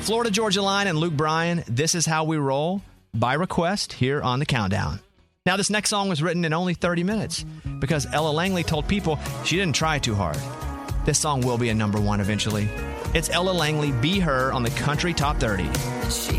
Florida Georgia Line and Luke Bryan, This Is How We Roll, by request here on The Countdown. Now, this next song was written in only 30 minutes because Ella Langley told people she didn't try too hard. This song will be a number one eventually. It's Ella Langley, Be Her on the Country Top 30.